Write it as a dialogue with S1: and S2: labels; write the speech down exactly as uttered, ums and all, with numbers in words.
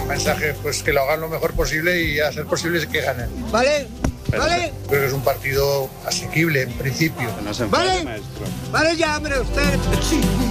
S1: un mensaje, pues que lo hagan lo mejor posible y a ser posible que ganen.
S2: ¿Vale?
S1: Pero
S2: ¿Vale?
S1: Creo que es un partido asequible en principio.
S2: ¿Vale? ¿Vale ya, hombre, usted?